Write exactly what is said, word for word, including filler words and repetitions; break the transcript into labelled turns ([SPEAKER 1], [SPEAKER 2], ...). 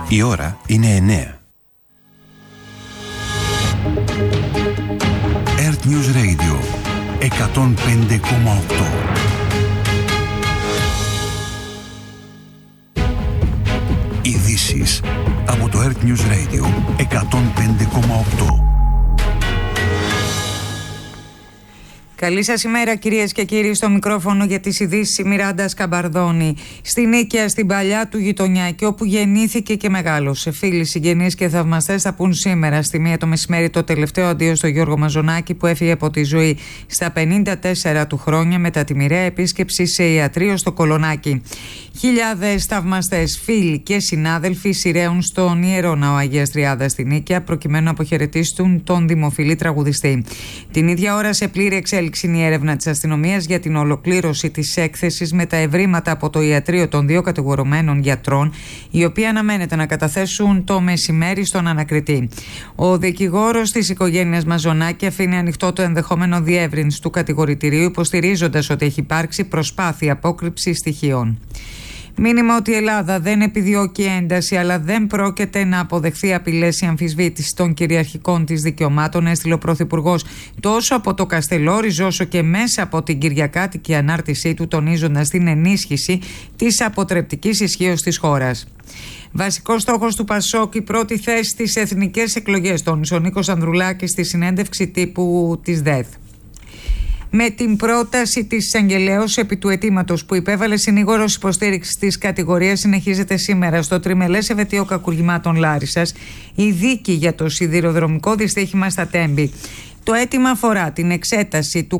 [SPEAKER 1] Η ώρα είναι εννέα. Earth News Radio εκατόν πέντε κόμμα οκτώ. Ειδήσεις από το Earth News Radio εκατόν πέντε κόμμα οκτώ.
[SPEAKER 2] Καλή σας ημέρα κυρίες και κύριοι, στο μικρόφωνο για τις ειδήσεις η Μιράντα Σκαμπαρδόνη. Στη Νίκαια, στην παλιά του γειτονιά και όπου γεννήθηκε και μεγάλωσε. Φίλοι, συγγενείς και θαυμαστές θα πούν σήμερα στη μία το μεσημέρι το τελευταίο αντίο στο Γιώργο Μαζονάκη που έφυγε από τη ζωή στα πενήντα τέσσερα του χρόνια μετά τη μοιραία επίσκεψη σε ιατρείο στο Κολονάκι. Χιλιάδες θαυμαστές, φίλοι και συνάδελφοι σειραίουν στον Ιερό Ναό Αγίας Τριάδας στη Νίκαια προκειμένου να αποχαιρετήσουν τον δημοφιλή τραγουδιστή. Την ίδια ώρα σε πλήρη εξέλιξη είναι η έρευνα της αστυνομίας για την ολοκλήρωση της έκθεσης με τα ευρήματα από το ιατρείο των δύο κατηγορουμένων γιατρών, οι οποίοι αναμένεται να καταθέσουν το μεσημέρι στον ανακριτή. Ο δικηγόρος της οικογένειας Μαζονάκη αφήνει ανοιχτό το ενδεχόμενο διεύρυνση του κατηγορητηρίου, υποστηρίζοντας ότι έχει υπάρξει προσπάθεια απόκρυψης στοιχείων. Μήνυμα ότι η Ελλάδα δεν επιδιώκει ένταση, αλλά δεν πρόκειται να αποδεχθεί απειλές ή αμφισβήτηση των κυριαρχικών της δικαιωμάτων, έστειλε ο Πρωθυπουργός τόσο από το Καστελόριζο όσο και μέσα από την κυριακάτικη ανάρτησή του, τονίζοντας την ενίσχυση της αποτρεπτικής ισχύως της χώρας. Βασικός στόχος του Πασόκ, η πρώτη θέση στις εθνικές εκλογές, τόνισε ο Νίκος Ανδρουλάκης στη συνέντευξη τύπου της ΔΕΘ. Με την πρόταση της εισαγγελέως επί του αιτήματος που υπέβαλε συνήγορος υποστήριξης της κατηγορίας, συνεχίζεται σήμερα στο τριμελές εφετείο κακουργημάτων Λάρισσας η δίκη για το σιδηροδρομικό δυστύχημα στα Τέμπη. Το αίτημα αφορά την εξέταση του